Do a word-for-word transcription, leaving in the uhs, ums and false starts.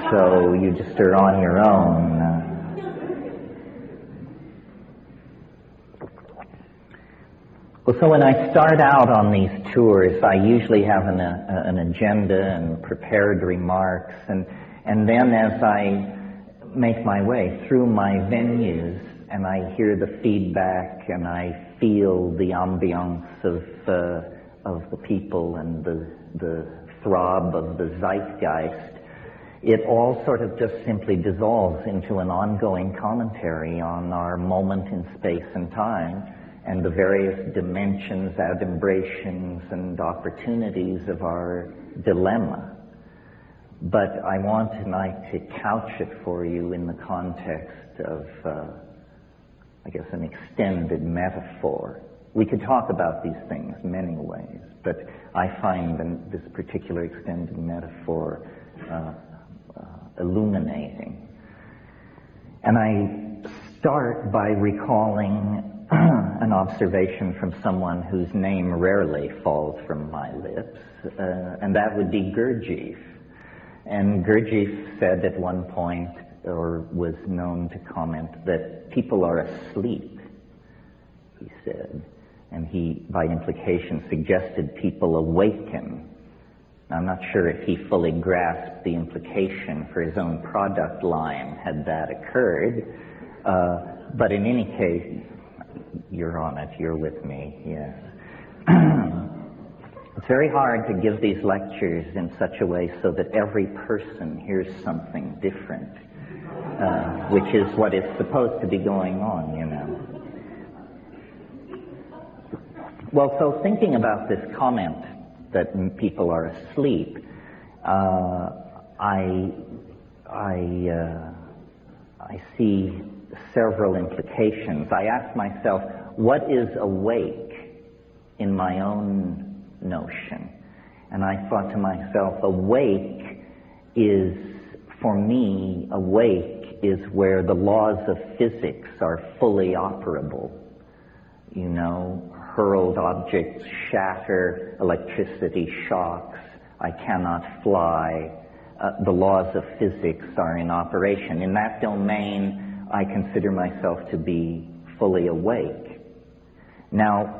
so you just are on your own. Uh, Well, so when I start out on these tours, I usually have an, uh, an agenda and prepared remarks, and, and then as I make my way through my venues and I hear the feedback and I feel the ambiance of, uh, of the people and the, the throb of the zeitgeist, it all sort of just simply dissolves into an ongoing commentary on our moment in space and time, and the various dimensions, adumbrations, and opportunities of our dilemma. But I want tonight to couch it for you in the context of, uh, I guess, an extended metaphor. We could talk about these things many ways, but I find them, this particular extended metaphor uh, uh, illuminating. And I start by recalling an observation from someone whose name rarely falls from my lips, uh, and that would be Gurdjieff. And Gurdjieff said at one point, or was known to comment, that people are asleep, he said. And he, by implication, suggested people awaken. I'm not sure if he fully grasped the implication for his own product line had that occurred, uh, but in any case, you're on it, you're with me, yes. It's very hard to give these lectures in such a way so that every person hears something different, uh, which is what is supposed to be going on, you know. Well, so thinking about this comment that m- people are asleep, uh, I, I, uh, I see several implications. I ask myself, what is awake in my own notion? And I thought to myself, awake is, for me, awake is where the laws of physics are fully operable. You know, hurled objects shatter, electricity shocks, I cannot fly. Uh, the laws of physics are in operation. In that domain, I consider myself to be fully awake. Now,